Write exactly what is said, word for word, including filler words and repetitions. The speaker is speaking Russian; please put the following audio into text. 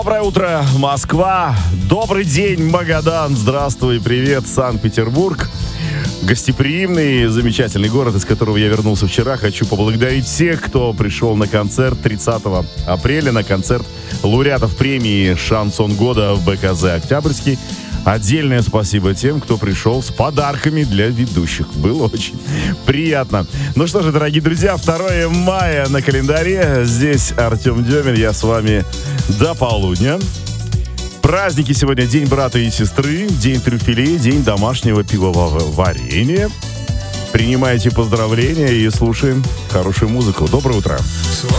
Доброе утро, Москва. Добрый день, Магадан. Здравствуй, привет, Санкт-Петербург. Гостеприимный, замечательный город, из которого я вернулся вчера. Хочу поблагодарить всех, кто пришел на концерт тридцатого апреля, на концерт лауреатов премии «Шансон года» в бэ ка зэ «Октябрьский». Отдельное спасибо тем, кто пришел с подарками для ведущих. Было очень приятно. Ну что же, дорогие друзья, второе мая на календаре. Здесь Артем Демин, я с вами до полудня. Праздники сегодня: День брата и сестры, День трюфелей, День домашнего пивоварения. Принимайте поздравления и слушаем хорошую музыку. Доброе утро.